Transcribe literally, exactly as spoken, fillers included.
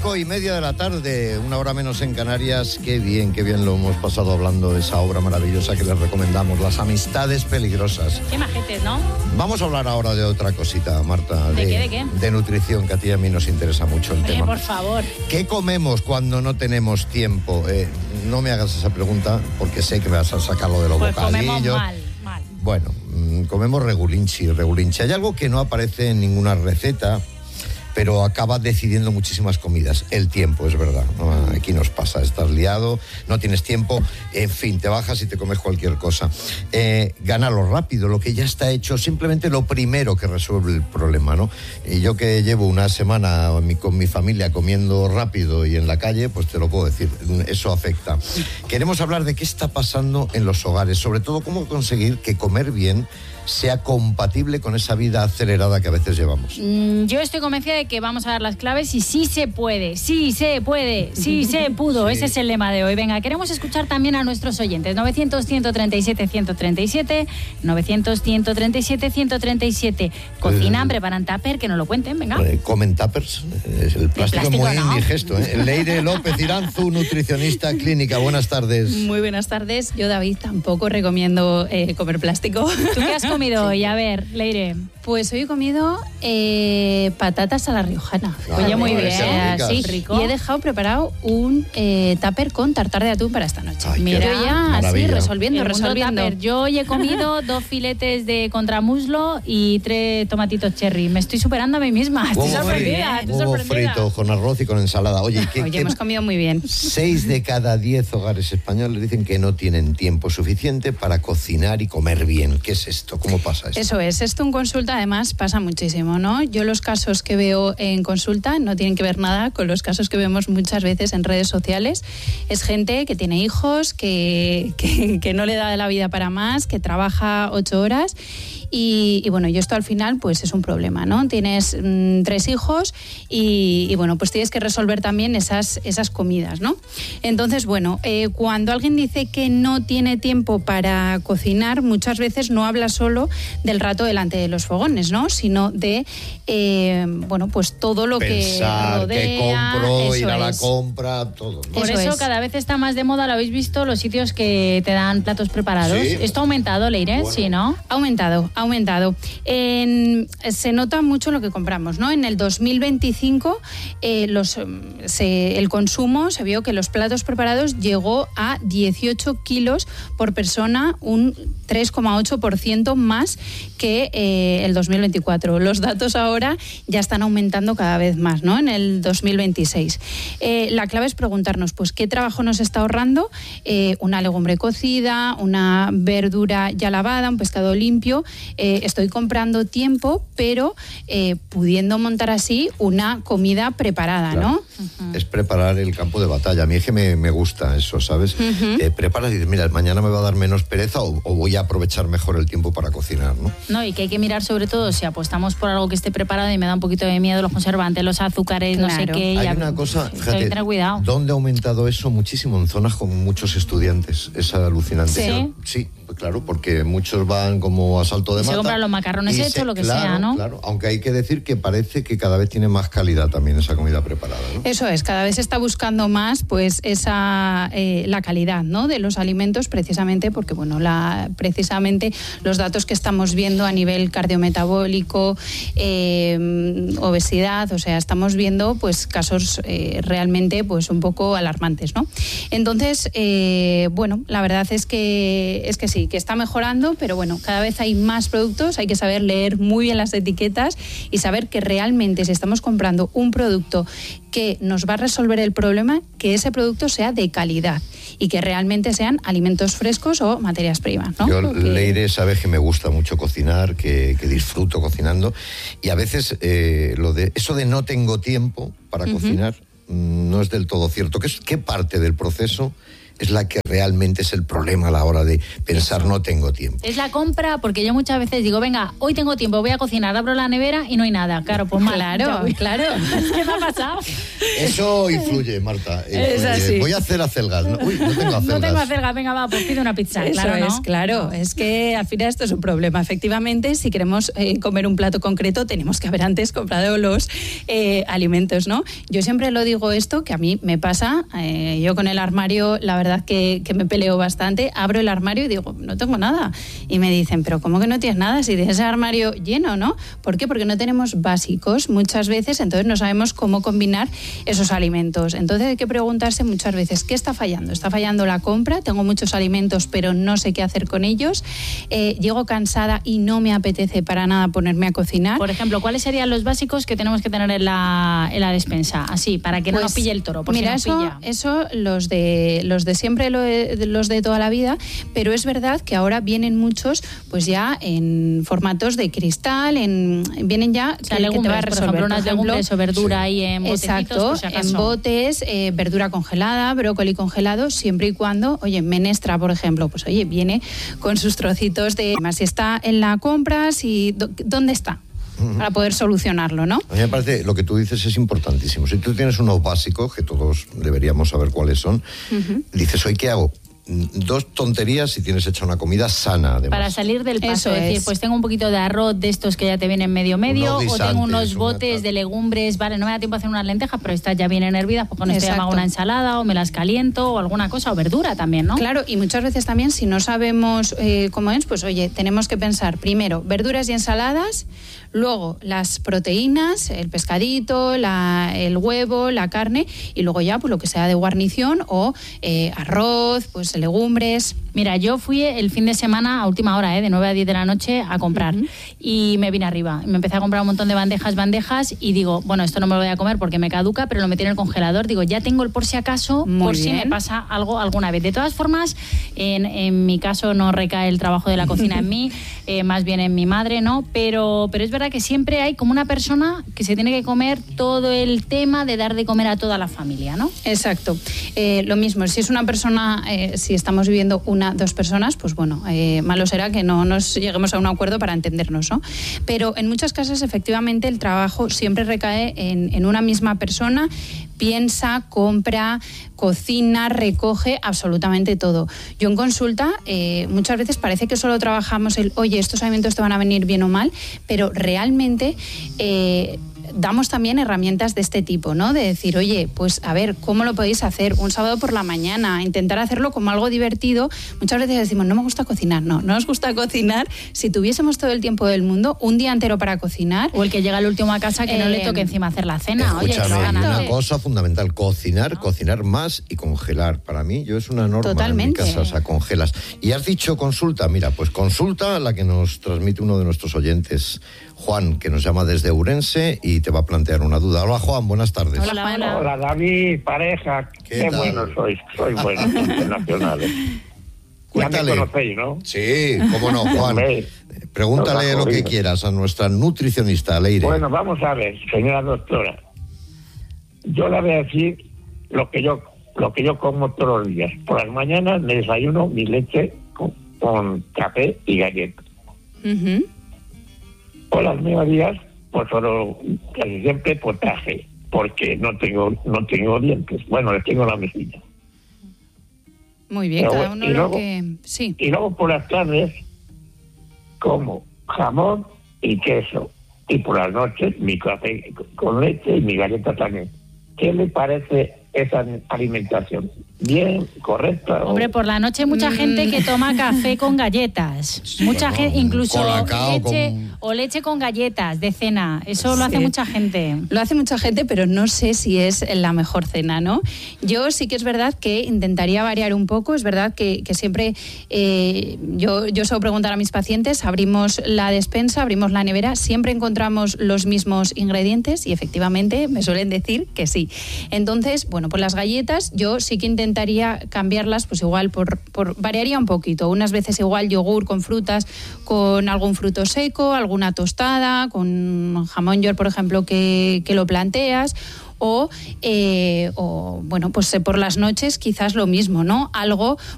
Cinco y media de la tarde, una hora menos en Canarias. Qué bien, qué bien lo hemos pasado hablando de esa obra maravillosa que les recomendamos, Las amistades peligrosas. Qué majetes, ¿no? Vamos a hablar ahora de otra cosita, Marta. ¿De, ¿De qué, de qué? De nutrición, que a ti y a mí nos interesa mucho el Oye, tema. por favor. ¿Qué comemos cuando no tenemos tiempo? Eh, no me hagas esa pregunta porque sé que me vas a sacarlo de los pues bocadillos. Comemos mal, mal. Bueno, mmm, comemos regulinchi, regulinchi. Hay algo que no aparece en ninguna receta, pero acaba decidiendo muchísimas comidas. El tiempo, es verdad, ¿no? Aquí nos pasa, estás liado, no tienes tiempo, en fin, te bajas y te comes cualquier cosa. Eh, gánalo rápido, lo que ya está hecho, simplemente lo primero que resuelve el problema, ¿no? Y yo que llevo una semana con mi familia comiendo rápido y en la calle, pues te lo puedo decir, eso afecta. Queremos hablar de qué está pasando en los hogares, sobre todo cómo conseguir que comer bien sea compatible con esa vida acelerada que a veces llevamos. Mm, yo estoy convencida de que vamos a dar las claves y sí se puede, sí se puede, sí se pudo. Sí. Ese es el lema de hoy. Venga, queremos escuchar también a nuestros oyentes. novecientos, ciento treinta y siete, ciento treinta y siete, novecientos, ciento treinta y siete, ciento treinta y siete. Cocinan, eh, preparan tupper, que nos lo cuenten, venga. Eh, comen tuppers, eh, el plástico, plástico es muy no. indigesto. ¿eh? Leire López Iranzu, nutricionista clínica. Buenas tardes. Muy buenas tardes. Yo, David, tampoco recomiendo eh, comer plástico. ¿Tú qué has comido hoy? A ver, Leire. Pues hoy he comido eh, patatas a la riojana. Ah, Oye, muy bien, sí, rico. Y he dejado preparado un eh, tupper con tartar de atún para esta noche. Ay, Mira, ya maravilla. así, resolviendo, El mundo resolviendo. tupper. Yo hoy he comido dos filetes de contramuslo y tres tomatitos cherry. Me estoy superando a mí misma. Estoy Huevo sorprendida, estoy Huevo sorprendida. frito con arroz y con ensalada. Oye, ¿qué, Oye, qué? hemos comido muy bien. Seis de cada diez hogares españoles dicen que no tienen tiempo suficiente para cocinar y comer bien. ¿Qué es esto? ¿Cómo pasa esto? Eso es, esto en consulta además pasa muchísimo, ¿no? Yo los casos que veo en consulta no tienen que ver nada con los casos que vemos muchas veces en redes sociales. Es gente que tiene hijos, que, que, que no le da la vida para más, que trabaja ocho horas. Y, y bueno, y esto al final pues es un problema, ¿no? Tienes mmm, tres hijos y, y bueno, pues tienes que resolver también esas, esas comidas, ¿no? Entonces, bueno, eh, cuando alguien dice que no tiene tiempo para cocinar, muchas veces no habla solo del rato delante de los fogones, ¿no? Sino de, eh, bueno, pues todo lo Pensar, que rodea. que compro, ir a la es. compra, todo, ¿no? Por Eso eso es. cada vez está más de moda, lo habéis visto, los sitios que te dan platos preparados. Sí. ¿Esto ha aumentado, Leire? Bueno. Sí, ¿no? Ha aumentado, ha aumentado. En, se nota mucho lo que compramos, ¿no? En el dos mil veinticinco eh, los, se, el consumo, se vio que los platos preparados llegó a dieciocho kilos por persona, un tres coma ocho por ciento más que eh, el dos mil veinticuatro. Los datos ahora ya están aumentando cada vez más, ¿no? En el dos mil veintiséis. Eh, la clave es preguntarnos, pues, ¿qué trabajo nos está ahorrando? Eh, una legumbre cocida, una verdura ya lavada, un pescado limpio. Eh, estoy comprando tiempo, pero eh, pudiendo montar así una comida preparada, Claro. ¿no? Uh-huh. Es preparar el campo de batalla. A mí es que me, me gusta eso, ¿sabes? Uh-huh. Eh, preparas y dices, mira, mañana me va a dar menos pereza o, o voy a aprovechar mejor el tiempo para cocinar, ¿no? No, y que hay que mirar sobre todo si apostamos por algo que esté preparado, y me da un poquito de miedo los conservantes, los azúcares, no sé Claro. qué. Hay ya, una cosa, hay que fíjate, tener cuidado. ¿dónde ha aumentado eso? Muchísimo, en zonas con muchos estudiantes. Es alucinante. ¿Sí? Yo- sí, claro, porque muchos van como a salto de Y se mata. compran los macarrones y hechos, se- lo que claro, sea, ¿no? Claro, aunque hay que decir que parece que cada vez tiene más calidad también esa comida preparada, ¿no? Eso es, cada vez se está buscando más pues esa eh, la calidad, ¿no? de los alimentos, precisamente porque bueno, la, precisamente los datos que estamos viendo a nivel cardiometabólico, eh, obesidad, o sea, estamos viendo pues casos eh, realmente pues un poco alarmantes, ¿no? Entonces, eh, bueno, la verdad es que es que sí, que está mejorando, pero bueno, cada vez hay más productos, hay que saber leer muy bien las etiquetas y saber que realmente si estamos comprando un producto que nos va a resolver el problema, que ese producto sea de calidad y que realmente sean alimentos frescos o materias primas, ¿no? Yo, Porque... Leire, sabes que me gusta mucho cocinar, que, que disfruto cocinando y a veces eh, lo de eso de no tengo tiempo para uh-huh. cocinar mm, no es del todo cierto. ¿Qué, ¿Qué parte del proceso es la que realmente es el problema a la hora de pensar Eso. no tengo tiempo? Es la compra, porque yo muchas veces digo, venga, hoy tengo tiempo, voy a cocinar, abro la nevera y no hay nada. Claro, pues mal. Claro, claro. ¿Qué me ha pasado? Eso influye, Marta. Influye. Es así. Voy a hacer acelgas. No, uy, no tengo acelgas. No tengo acelgas, venga, va, pues pide una pizza. Eso claro, es, ¿no? claro. Es que al final esto es un problema. Efectivamente, si queremos eh, comer un plato concreto, tenemos que haber antes comprado los eh, alimentos, ¿no? Yo siempre lo digo esto, que a mí me pasa. Eh, yo con el armario, la verdad que, que me peleo bastante. Abro el armario y digo, no tengo nada. Y me dicen, pero ¿cómo que no tienes nada si tienes el armario lleno, no? ¿Por qué? Porque no tenemos básicos muchas veces, entonces no sabemos cómo combinar esos alimentos. Entonces hay que preguntarse muchas veces, ¿qué está fallando? ¿Está fallando la compra? Tengo muchos alimentos, pero no sé qué hacer con ellos. Eh, llego cansada y no me apetece para nada ponerme a cocinar. Por ejemplo, ¿cuáles serían los básicos que tenemos que tener en la, en la despensa? Así, para que no Pues, nos pille el toro, por mira, si nos eso, pilla. eso los de los de siempre, lo de- los de toda la vida, pero es verdad que ahora vienen muchos, pues ya en formatos de cristal, en vienen ya O sea, que, que te va a legumbres, por resolver. ejemplo, unas Por ejemplo, legumbres o verdura sí. ahí en botecitos, exacto, por si acaso. en botes, eh, verdura congelada, brócoli congelado, siempre y cuando, oye, menestra, por ejemplo, pues oye, viene con sus trocitos de... Más si está en la compra, si, ¿dónde está? Para poder solucionarlo, ¿no? A mí me parece, lo que tú dices es importantísimo. Si tú tienes unos básicos, que todos deberíamos saber cuáles son, uh-huh. dices, ¿hoy qué hago? Dos tonterías si tienes hecha una comida sana, además. Para salir del paso, Eso es decir, es. pues tengo un poquito de arroz de estos que ya te vienen medio medio, Unos o tengo guisantes, unos una botes tal. de legumbres, vale, no me da tiempo a hacer unas lentejas, pero estas ya vienen hervidas, pues con esto ya me hago Exacto. una ensalada o me las caliento o alguna cosa, o verdura también, ¿no? Claro, y muchas veces también si no sabemos eh, cómo es, pues oye, tenemos que pensar primero verduras y ensaladas, luego las proteínas, el pescadito, la, el huevo, la carne, y luego ya pues lo que sea de guarnición o eh, arroz, pues legumbres. Mira, yo fui el fin de semana a última hora, ¿eh? de nueve a diez de la noche a comprar. Uh-huh. Y me vine arriba. Me empecé a comprar un montón de bandejas, bandejas y digo, bueno, esto no me lo voy a comer porque me caduca, pero lo metí en el congelador. Digo, ya tengo el por si acaso, Muy por bien. si me pasa algo alguna vez. De todas formas, en, en mi caso no recae el trabajo de la cocina en mí, eh, más bien en mi madre, ¿no? Pero, pero es verdad que siempre hay como una persona que se tiene que comer todo el tema de dar de comer a toda la familia, ¿no? Exacto. Eh, lo mismo, si es una persona, eh, si estamos viviendo una, dos personas, pues bueno, eh, malo será que no nos lleguemos a un acuerdo para entendernos, ¿no? Pero en muchos casos, efectivamente, el trabajo siempre recae en, en una misma persona, piensa, compra, cocina, recoge absolutamente todo. Yo en consulta eh, muchas veces parece que solo trabajamos el, oye, estos alimentos te van a venir bien o mal, pero realmente... Eh, damos también herramientas de este tipo, ¿no? De decir, oye, pues a ver, ¿cómo lo podéis hacer? Un sábado por la mañana, intentar hacerlo como algo divertido. Muchas veces decimos, no me gusta cocinar. No, no nos gusta cocinar. Si tuviésemos todo el tiempo del mundo, un día entero para cocinar. O el que llega el último a casa que eh, no le toque encima hacer la cena. Oye, escúchame, no y una de... cosa fundamental, cocinar, ¿no? Cocinar más y congelar. Para mí, yo es una norma. Totalmente. En mi casa, o sea, congelas. Y has dicho consulta, mira, pues consulta la que nos transmite uno de nuestros oyentes, Juan, que nos llama desde Ourense y te va a plantear una duda. Hola, Juan, buenas tardes. Hola, hola. Hola, David, pareja. ¿Qué, Qué tal? buenos sois, sois buenos internacionales. Cuéntale. Ya me conocéis, ¿no? Sí, cómo no, Juan. Pregúntale lo que quieras a nuestra nutricionista, Leire. Bueno, vamos a ver, señora doctora. Yo le voy a decir lo que yo lo que yo como todos los días. Por las mañanas me desayuno mi leche con, con café y galletas. Uh-huh. Por las mediodías, pues solo casi siempre potaje, porque no tengo no tengo dientes. Bueno, les tengo la mejilla. Muy bien, Pero, cada uno y lo luego, que... Sí. Y luego por las tardes como jamón y queso. Y por las noches mi café con leche y mi galleta también. ¿Qué le parece esa alimentación? ¿Bien? ¿Correcta? Hombre, por la noche hay mucha Mm. gente que toma café con galletas. Mucha bueno, gente, incluso colacao leche con- o leche con galletas de cena. Eso lo hace Sí. mucha gente. Lo hace mucha gente, pero no sé si es la mejor cena, ¿no? Yo sí que es verdad que intentaría variar un poco. Es verdad que, que siempre eh, yo, yo suelo preguntar a mis pacientes, abrimos la despensa, abrimos la nevera, siempre encontramos los mismos ingredientes y efectivamente me suelen decir que sí. Entonces, bueno, pues las galletas yo sí que intentaría cambiarlas, pues igual por, por variaría un poquito. Unas veces igual yogur con frutas, con algún fruto seco, alguna tostada, con jamón york, por ejemplo, que, que lo planteas. O, eh, o, bueno, pues eh, por las noches quizás lo mismo, ¿no? Algo